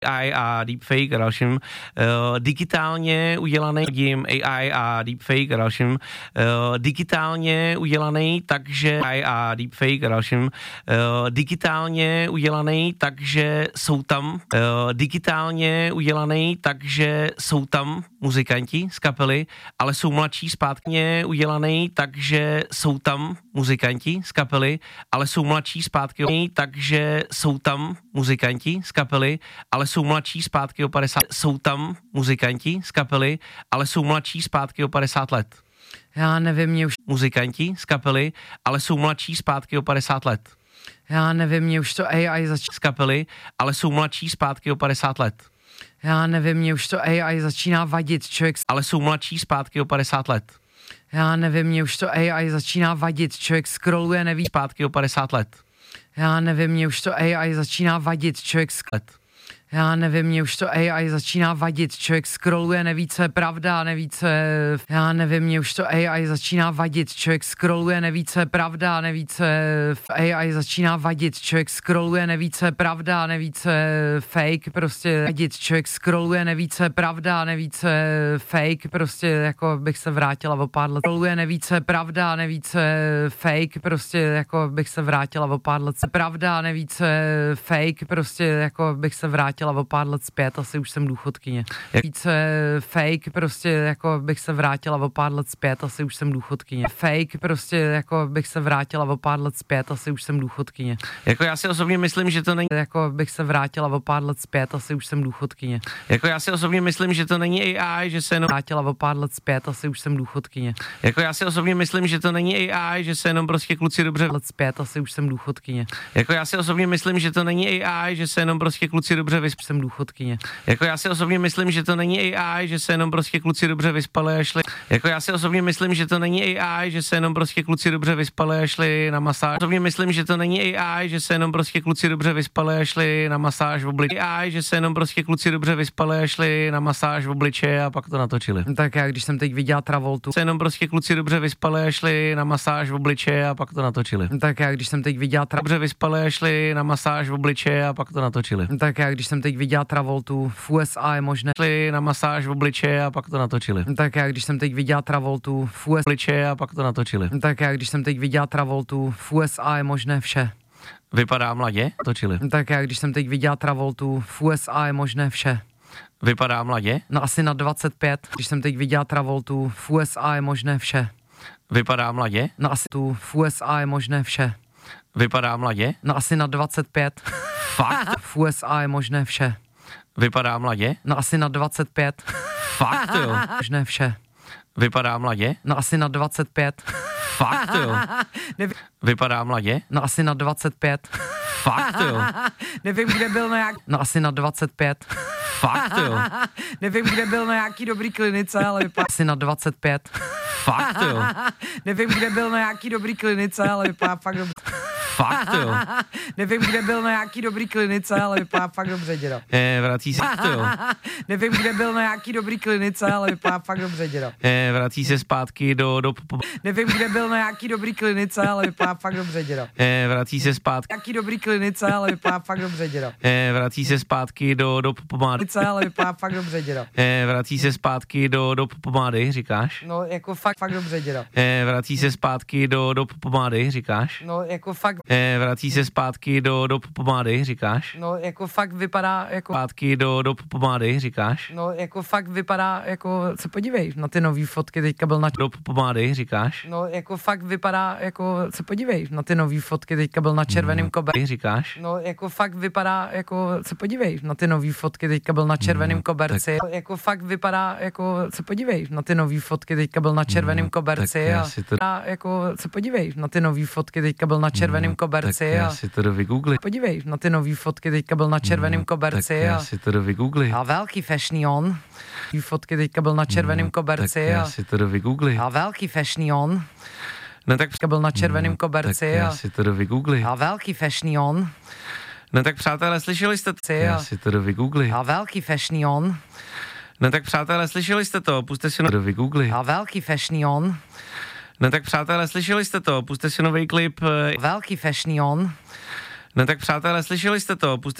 AI a deepfake a dalším digitálně udělaný AI a deepfake a dalším digitálně udělaný, takže AI a deepfake a dalším digitálně udělaný, takže jsou tam digitálně udělaný, takže jsou tam muzikanti z kapely, ale jsou mladší zpátky udělaný, takže jsou tam muzikanti z kapely, ale jsou mladší zpátky, takže jsou tam muzikanti z kapely, ale jsou mladší zpátky o 50, jsou tam muzikanti z kapely, ale jsou mladší zpátky o 50 let. Já nevím, mě už... Muzikanti z kapely, ale jsou mladší zpátky o 50 let. Já nevím, mě už to AI z kapely, ale jsou mladší zpátky o 50 let. Já nevím, mě už to AI začíná vadit, člověk... Ale jsou mladší zpátky o 50 let. Já nevím, mě už to AI začíná vadit, člověk scrolluje, neví... Zpátky o 50 let. Já nevím, mě už to AI začíná vadit, člověk... Já nevím, mě už to AI začíná vadit, člověk scrolluje, neví, co je pravda, neví, co je... Já nevím, mě už to AI začíná vadit, člověk scrolluje, neví, co je pravda, neví, co je... AI začíná vadit, člověk scrolluje, neví, co je pravda, neví, co je fake, prostě vadit, člověk scrolluje, neví, co je pravda, neví, co je fake, prostě jako bych se vrátila o pár let. Scrolluje, neví, co je pravda, neví, co je fake, prostě jako bych se vrátila o pár let. Pravda, neví, co je fake, prostě jako bych se vrátila o pár let zpět, asi už jsem důchodkyně. Více fake, prostě jako bych se vrátila o pár let zpět, asi už jsem důchodkyně. Fake, prostě jako bych se vrátila o pár let zpět, asi už jsem důchodkyně. Jako já si osobně myslím, že to není... Jako bych se vrátila o pár let zpět, asi už jsem důchodkyně. Jako já si osobně myslím, že to není AI, že se jenom... Vrátila o pár let zpět, asi už jsem důchodkyně. Jako já si osobně myslím, že to není AI, že se jenom prostě kluci dobře... Let zpět, asi už jsem důchodkyně. Jako já si osobně myslím, že to není AI, že se jenom prostě kluci dobře jsem důchodkyně. Jako já si osobně myslím, že to není AI, že se jenom prostě kluci dobře vyspali a šli. Jako já si osobně myslím, že to není AI, že se jenom prostě kluci dobře vyspali a šli na masáž. Osobně myslím, že to není AI, že se jenom prostě kluci dobře vyspali a šli na masáž v obličeji. AI, že se jenom prostě kluci dobře vyspali a šli na masáž v obličeji a pak to natočili. Tak já když jsem teď viděla Travoltu. Se jenom prostě kluci dobře vyspali a šli na masáž v obličeji a pak to natočili. Tak já když jsem teď viděla dobře vyspali a šli na masáž v obličeji a pak to natočili. Tak já když jsem teď viděla Travoltu v USA je možné. Šli na masáž v obličeji a pak to natočili. Tak já když jsem teď viděla Travoltu v USA a pak to natočili. Tak já když jsem teď viděla Travoltu v USA je možné vše. Vypadá mladě? Točili. Tak já když jsem teď viděla Travoltu v USA je možné vše. Vypadá mladě? No asi na 25. Když jsem teď viděla Travoltu v USA je možné vše. Vypadá mladě? No asi tu v USA je možné vše. Vypadá mladě? No asi na 25. Fakt? V USA je možné vše. Vypadá mladě? No asi na 25. Fakt jo? Možné vše. Vypadá mladě? No asi na 25. Fakt jo? Vypadá mladě? No asi na 25. Fakt jo? Nevím, kde byl na jak... No asi na 25. Fakt jo? Nevím, kde byl na jaký dobrý klinice, ale vypadá... Asi na 25. Fakt jo? Nevím, kde byl na jaký dobrý klinice, ale vypadá fakt dobře. Fakt jo? Nevím, kde byl na jaký dobrý klinice, ale vypadá fakt dobře, děda. Vrací se jo? Nevím, kde byl na jaký dobrý klinice, ale vypadá fakt dobře, děda. Vrací se zpátky do Nevím, kde byl na jaký dobrý klinice, ale vypadá fakt dobře, děda. Vrací se zpátky. Jaký dobrý klinice, ale vypadá fakt dobře, děda. Vrací se zpátky do pomády. Ale vypadá fakt dobře, děda. Vrací se zpátky do pomády, říkáš? No, jako fakt dobře, děda. Vrací se zpátky do pomády, říkáš? No, jako fakt. Vrací se zpátky do pomády, říkáš? No, jako fakt vypadá jako... Zpátky do pomády, říkáš? No, jako fakt vypadá jako... Se podívej na ty nový fotky, teďka byl na... Do pomády, říkáš? No, jako fakt vypadá jako... Se podívej na ty nový fotky, teďka byl na červeném koberci. Říkáš? No, jako fakt vypadá jako... Se podívej na ty nový fotky, teďka byl na červeném koberci. Tak... Jako fakt vypadá jako... Se podívej na ty nový fotky, teďka byl na červeném koberci. A jako... Se podívej na ty nový fotky, teďka byl na červeném koberci. Tak já si to vygoogli. Podívej na ty nový fotky, teďka byl na červeném koberci. Tak já si to vygoogli. A velký fashion. Fotky teďka byl na červeném koberci. Tak já si to vygoogli. A velký fashion. No tak byl na červeném koberci. Tak já si to vygoogli. A velký fashion. No tak přátelé, slyšeli jste to? Já si to vygoogli. A velký fashion. No tak přátelé, slyšeli jste to? Puste si to vygoogli. A velký fashion. No tak přátelé, slyšeli jste to? Puste si nový klip. Velký fashion. No tak přátelé, slyšeli jste to? Puste